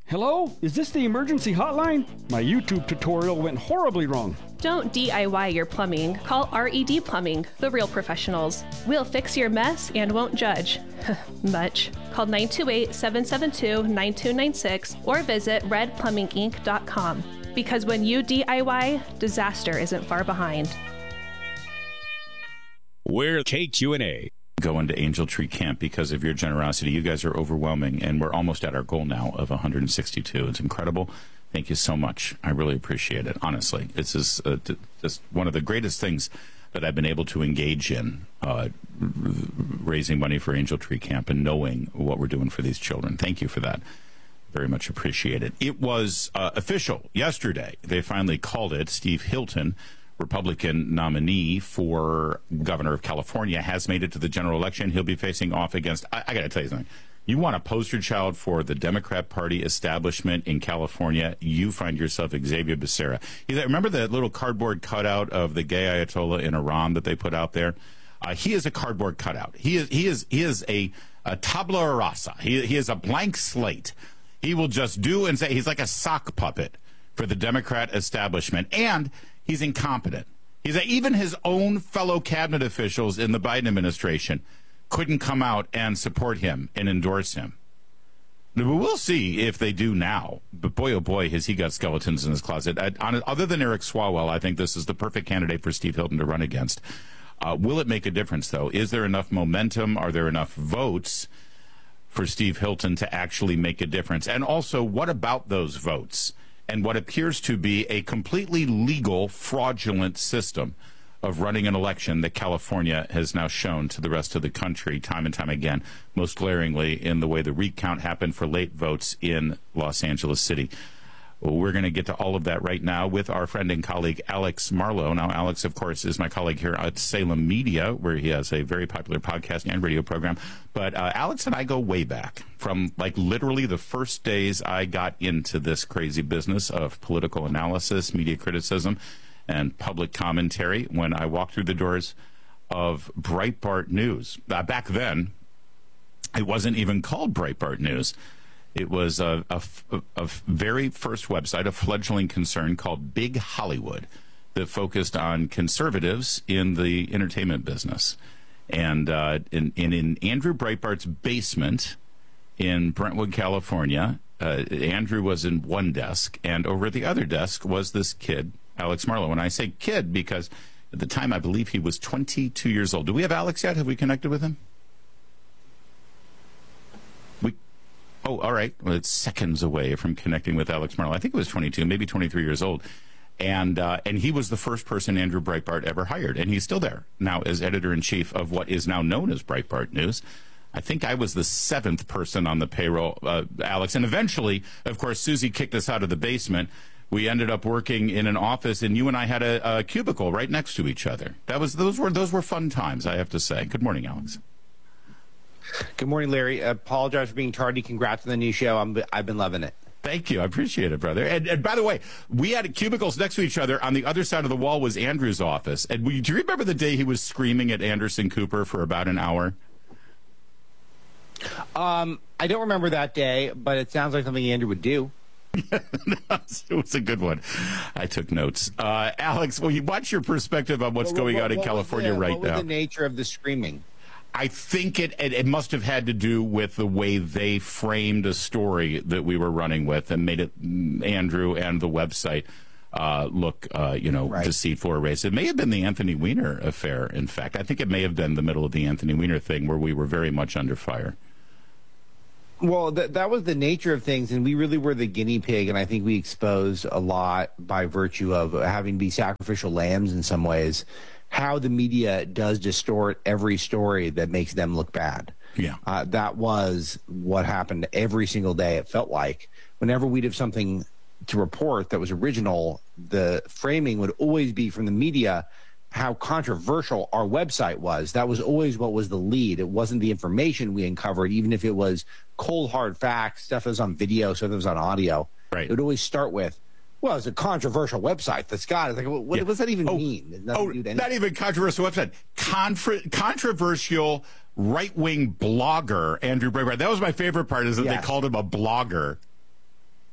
Hello? Is this the emergency hotline? My YouTube tutorial went horribly wrong. Don't DIY your plumbing. Call RED Plumbing, the real professionals. We'll fix your mess and won't judge. Much. Call 928-772-9296 or visit redplumbinginc.com. Because when you DIY, disaster isn't far behind. We're KQNA. Go into Angel Tree Camp because of your generosity. You guys are overwhelming, and we're almost at our goal now of 162. It's incredible. Thank you so much. I really appreciate it, honestly. It's just one of the greatest things that I've been able to engage in, raising money for Angel Tree Camp and knowing what we're doing for these children. Thank you for that. Very much appreciate it. It was official yesterday. They finally called it. Steve Hilton, Republican nominee for governor of California, has made it to the general election. He'll be facing off against, I got to tell you something. You want a poster child for the Democrat Party establishment in California, you find yourself Xavier Becerra. Remember the little cardboard cutout of the gay Ayatollah in Iran that they put out there? He is a cardboard cutout. He is a tabula rasa. He is a blank slate. He will just do and say, he's like a sock puppet for the Democrat establishment. And he's incompetent. Even his own fellow cabinet officials in the Biden administration couldn't come out and support him and endorse him. We'll see if they do now. But boy, oh boy, has he got skeletons in his closet. Other than Eric Swalwell, I think this is the perfect candidate for Steve Hilton to run against. Will it make a difference, though? Is there enough momentum? Are there enough votes for Steve Hilton to actually make a difference? And also, what about those votes? And what appears to be a completely legal, fraudulent system of running an election that California has now shown to the rest of the country time and time again, most glaringly in the way the recount happened for late votes in Los Angeles City. Well, we're going to get to all of that right now with our friend and colleague, Alex Marlow. Now, Alex, of course, is my colleague here at Salem Media, where he has a very popular podcast and radio program. But Alex and I go way back from, like, literally the first days I got into this crazy business of political analysis, media criticism, and public commentary when I walked through the doors of Breitbart News. Back then, it wasn't even called Breitbart News. It was a very first website, a fledgling concern called Big Hollywood, that focused on conservatives in the entertainment business. And in Andrew Breitbart's basement in Brentwood, California, Andrew was in one desk, and over the other desk was this kid, Alex Marlow. And I say kid because at the time I believe he was 22 years old. Do we have Alex yet? Have we connected with him? Oh, all right. Well, it's seconds away from connecting with Alex Marlow. I think it was 22, maybe 23 years old. And he was the first person Andrew Breitbart ever hired. And he's still there now as editor-in-chief of what is now known as Breitbart News. I think I was the seventh person on the payroll, Alex. And eventually, of course, Susie kicked us out of the basement. We ended up working in an office, and you and I had a cubicle right next to each other. Those were fun times, I have to say. Good morning, Alex. Good morning, Larry. I apologize for being tardy. Congrats on the new show. I've been loving it. Thank you. I appreciate it, brother. And by the way, we had cubicles next to each other. On the other side of the wall was Andrew's office. And do you remember the day he was screaming at Anderson Cooper for about an hour? I don't remember that day, but it sounds like something Andrew would do. It was a good one. I took notes. Alex, what's your perspective on what's going on in California right now? What was the nature of the screaming? I think it must have had to do with the way they framed a story that we were running with and made it, Andrew and the website, look, right, deceitful or racist. It may have been the Anthony Weiner affair, in fact. I think it may have been the middle of the Anthony Weiner thing where we were very much under fire. Well, that was the nature of things, and we really were the guinea pig, and I think we exposed a lot by virtue of having to be sacrificial lambs in some ways, how the media does distort every story that makes them look bad. Yeah. That was what happened every single day, it felt like. Whenever we'd have something to report that was original, the framing would always be from the media how controversial our website was. That was always what was the lead. It wasn't the information we uncovered, even if it was cold, hard facts, stuff that was on video, stuff that was on audio. Right. It would always start with, well, it's a controversial website that's got it. Like, what does that even mean? Not even controversial website. Controversial right-wing blogger, Andrew Breitbart. That was my favorite part, is that they called him a blogger.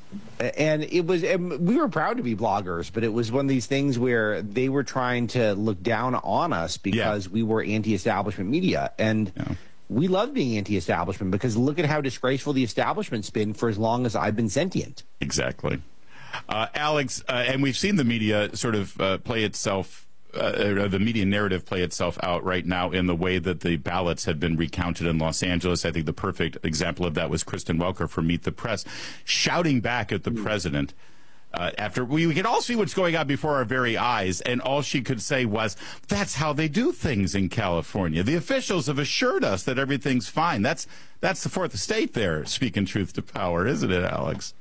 And we were proud to be bloggers, but it was one of these things where they were trying to look down on us because we were anti-establishment media. And we love being anti-establishment because look at how disgraceful the establishment's been for as long as I've been sentient. Exactly. Alex, and we've seen the media sort of play itself, the media narrative play itself out right now in the way that the ballots have been recounted in Los Angeles. I think the perfect example of that was Kristen Welker from Meet the Press, shouting back at the president after we could all see what's going on before our very eyes, and all she could say was, "That's how they do things in California. The officials have assured us that everything's fine." That's the fourth estate there, speaking truth to power, isn't it, Alex?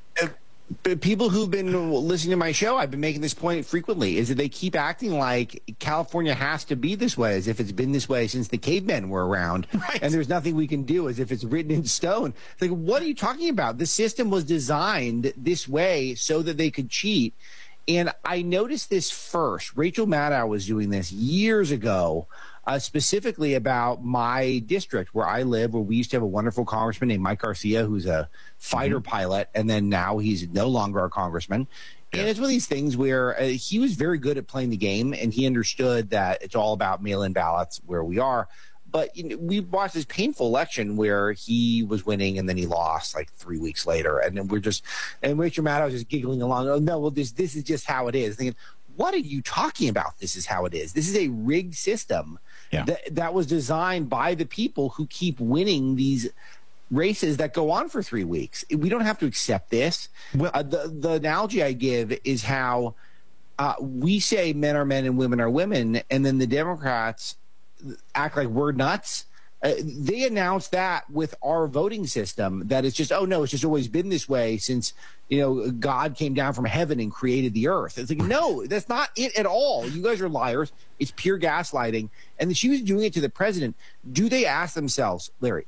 People who've been listening to my show, I've been making this point frequently, is that they keep acting like California has to be this way, as if it's been this way since the cavemen were around, and there's nothing we can do, as if it's written in stone. It's like, what are you talking about? The system was designed this way so that they could cheat. And I noticed this first. Rachel Maddow was doing this years ago, specifically about my district where I live, where we used to have a wonderful congressman named Mike Garcia, who's a fighter pilot, and then now he's no longer a congressman. Yeah. And it's one of these things where he was very good at playing the game, and he understood that it's all about mail-in ballots where we are. But we watched this painful election where he was winning and then he lost like 3 weeks later. And then and Rachel Maddow was just giggling along. Oh, no, well, this is just how it is. Thinking, what are you talking about? This is how it is. This is a rigged system that was designed by the people who keep winning these races that go on for 3 weeks. We don't have to accept this. Well, the analogy I give is how we say men are men and women are women, and then the Democrats act like we're nuts. They announced that with our voting system, that it's just, oh no, it's just always been this way since, God came down from heaven and created the earth. It's like, no, that's not it at all. You guys are liars. It's pure gaslighting. And she was doing it to the president. Do they ask themselves, Larry,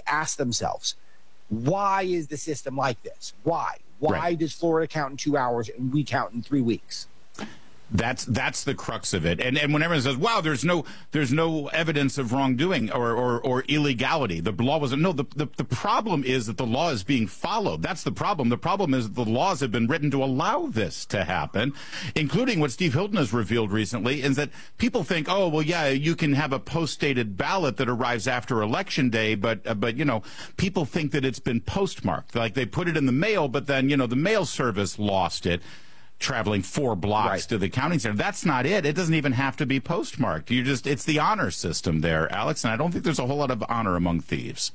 why is the system like this? Why? Why does Florida count in 2 hours and we count in 3 weeks? That's the crux of it. And when everyone says, wow, there's no evidence of wrongdoing or illegality. The law wasn't. No, the problem is that the law is being followed. That's the problem. The problem is that the laws have been written to allow this to happen, including what Steve Hilton has revealed recently, is that people think, oh, well, yeah, you can have a post-dated ballot that arrives after Election Day, but people think that it's been postmarked. Like they put it in the mail, but then, the mail service lost it, traveling 4 blocks to the counting center. That's not it. It doesn't even have to be postmarked. It's the honor system there, Alex, and I don't think there's a whole lot of honor among thieves.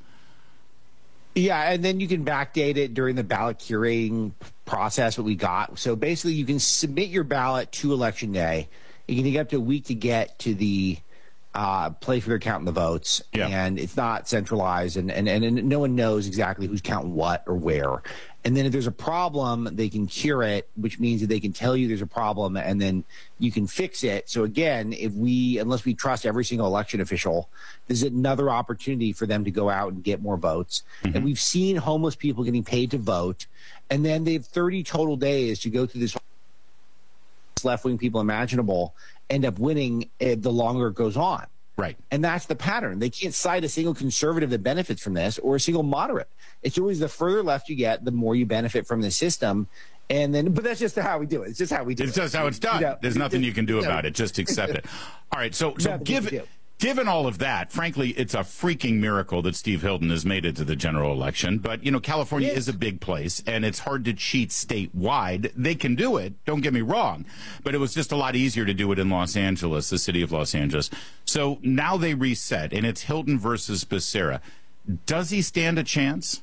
Yeah, and then you can backdate it during the ballot curating process, what we got. So basically you can submit your ballot to Election Day. You can take up to a week to get to the place where they're counting the votes, and it's not centralized, and no one knows exactly who's counting what or where. And then if there's a problem, they can cure it, which means that they can tell you there's a problem, and then you can fix it. So again, unless we trust every single election official, there's another opportunity for them to go out and get more votes. Mm-hmm. And we've seen homeless people getting paid to vote, and then they have 30 total days to go through this left-wing people imaginable, end up winning the longer it goes on. Right. And that's the pattern. They can't cite a single conservative that benefits from this or a single moderate. It's always the further left you get, the more you benefit from the system. But that's just how we do it. It's just how we do it. It's just how it's done. There's nothing you can do about it. Just accept it. All right. So given all of that, frankly, it's a freaking miracle that Steve Hilton has made it to the general election. But, California is a big place, and it's hard to cheat statewide. They can do it, don't get me wrong. But it was just a lot easier to do it in Los Angeles, the city of Los Angeles. So now they reset, and it's Hilton versus Becerra. Does he stand a chance?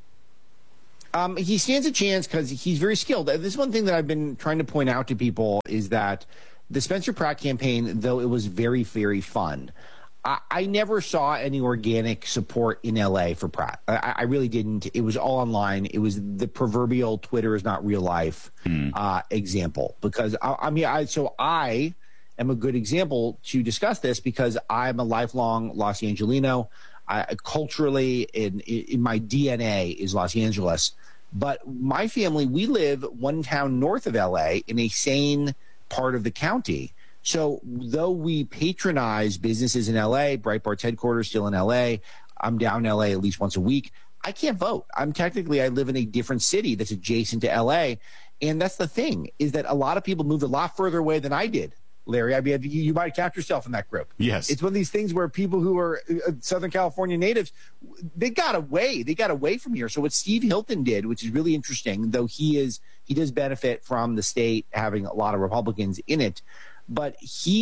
He stands a chance because he's very skilled. This is one thing that I've been trying to point out to people is that the Spencer Pratt campaign, though it was very, very fun, I never saw any organic support in L.A. for Pratt. I really didn't. It was all online. It was the proverbial Twitter is not real life example. Because, I am a good example to discuss this because I'm a lifelong Los Angelino. Culturally, in my DNA is Los Angeles. But my family, we live one town north of L.A. in a sane part of the county. So though we patronize businesses in LA, Breitbart's headquarters still in LA, I'm down in LA at least once a week. I can't vote. I live in a different city that's adjacent to LA. And that's the thing, is that a lot of people moved a lot further away than I did, Larry. I mean, you might count yourself in that group. Yes. It's one of these things where people who are Southern California natives, they got away from here. So what Steve Hilton did, which is really interesting, though he does benefit from the state having a lot of Republicans in it, but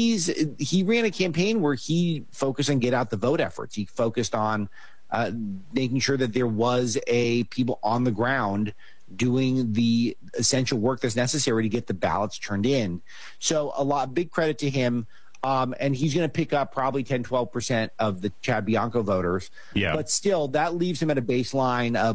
he ran a campaign where he focused on get out the vote efforts. He focused on making sure that there was people on the ground doing the essential work that's necessary to get the ballots turned in. So big credit to him. And he's going to pick up probably 10-12% of the Chad Bianco voters. Yeah. But still, that leaves him at a baseline of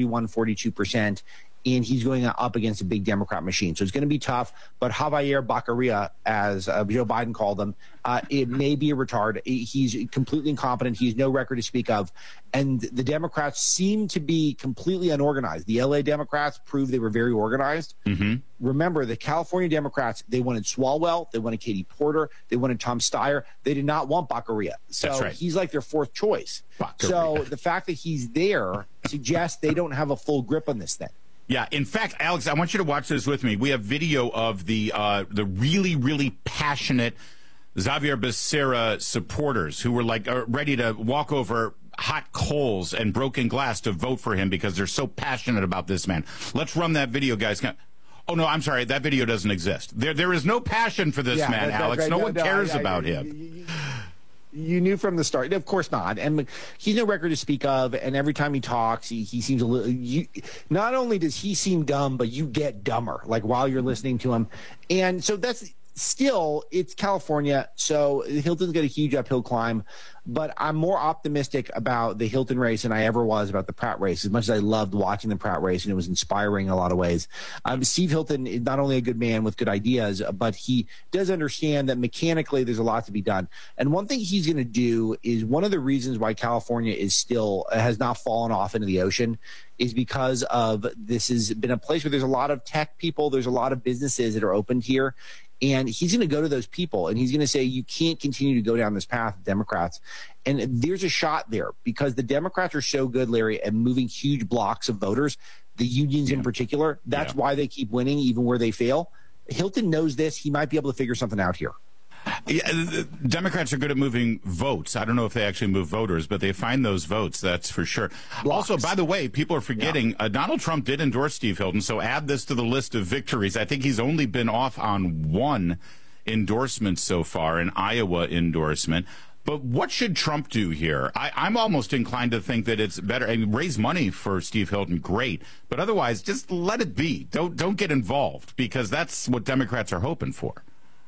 41-42%. And he's going up against a big Democrat machine. So it's going to be tough. But Javier Baccaria, as Joe Biden called him, it may be a retard. He's completely incompetent. He has no record to speak of. And the Democrats seem to be completely unorganized. The LA Democrats proved they were very organized. Mm-hmm. Remember, the California Democrats, they wanted Swalwell. They wanted Katie Porter. They wanted Tom Steyer. They did not want Baccaria. So That's right. He's like their fourth choice. Baccaria. So the fact that he's there suggests they don't have a full grip on this thing. Yeah. In fact, Alex, I want you to watch this with me. We have video of the really, really passionate Xavier Becerra supporters who were ready to walk over hot coals and broken glass to vote for him because they're so passionate about this man. Let's run that video, guys. Oh, no, I'm sorry. That video doesn't exist. There is no passion for this man, Alex. Right. No one cares about him. You knew from the start. Of course not. And he's no record to speak of. And every time he talks, he seems a little. Not only does he seem dumb, but you get dumber, while you're listening to him. And so that's still, it's California. So Hilton's got a huge uphill climb. But I'm more optimistic about the Hilton race than I ever was about the Pratt race, as much as I loved watching the Pratt race, and it was inspiring in a lot of ways. Steve Hilton is not only a good man with good ideas, but he does understand that mechanically there's a lot to be done. And one thing he's going to do is one of the reasons why California has not fallen off into the ocean is because of this has been a place where there's a lot of tech people, there's a lot of businesses that are opened here. And he's going to go to those people and he's going to say, you can't continue to go down this path, Democrats. And there's a shot there because the Democrats are so good, Larry, at moving huge blocks of voters, the unions in particular. That's why they keep winning even where they fail. Hilton knows this. He might be able to figure something out here. Yeah, Democrats are good at moving votes. I don't know if they actually move voters, but they find those votes, that's for sure. Blocks. Also, by the way, people are forgetting, Donald Trump did endorse Steve Hilton, so add this to the list of victories. I think he's only been off on one endorsement so far, an Iowa endorsement. But what should Trump do here? I'm almost inclined to think that it's better. I mean, raise money for Steve Hilton, great. But otherwise, just let it be. Don't get involved, because that's what Democrats are hoping for.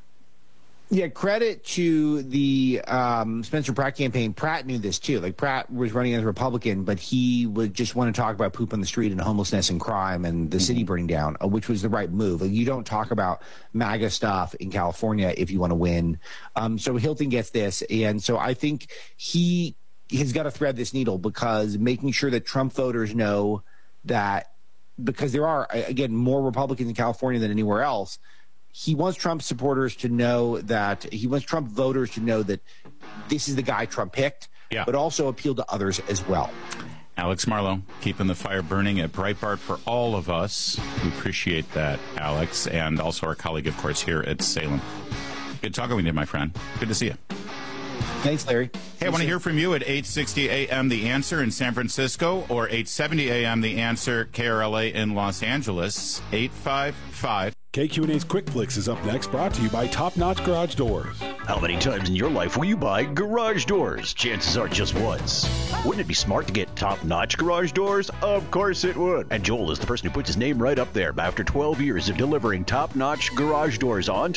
Yeah, credit to the Spencer Pratt campaign. Pratt knew this too. Pratt was running as a Republican, but he would just want to talk about poop on the street and homelessness and crime and the city burning down, which was the right move. You don't talk about MAGA stuff in California if you want to win. So Hilton gets this, and so I think he has got to thread this needle, because making sure that Trump voters know that, because there are, again, more Republicans in California than anywhere else. He wants Trump supporters to know that he wants Trump voters to know that this is the guy Trump picked, but also appeal to others as well. Alex Marlow, keeping the fire burning at Breitbart for all of us. We appreciate that, Alex, and also our colleague, of course, here at Salem. Good talking with you, my friend. Good to see you. Thanks, Larry. Hey, I want to hear from you at 860 a.m. The Answer in San Francisco, or 870 a.m. The Answer KRLA in Los Angeles, 855. KQ&A's Quick Flicks is up next, brought to you by Top Notch Garage Doors. How many times in your life will you buy garage doors? Chances are just once. Wouldn't it be smart to get Top Notch Garage Doors? Of course it would. And Joel is the person who puts his name right up there. After 12 years of delivering Top Notch Garage Doors on